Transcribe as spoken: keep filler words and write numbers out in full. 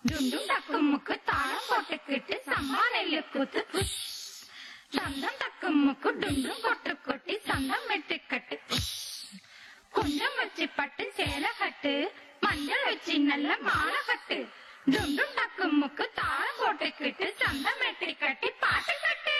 டுண்டும் டக்குமுக்கு தாளம் போட்டுக்கிட்டு சம்மா நெல்லு கூத்து புஷ். சந்தம் டக்குமுக்கு டுண்டும் கொட்டு கொட்டி சந்தம் வெட்டு கட்டு புஷ். கொஞ்சம் வச்சு பட்டு சேலை கட்டு, மஞ்சள் வச்சு நல்ல மாலை கட்டு. டுண்டும் டக்குமுக்கு தாளம் போட்டுக்கிட்டு சந்தம் வெட்டி கட்டி பாட்டு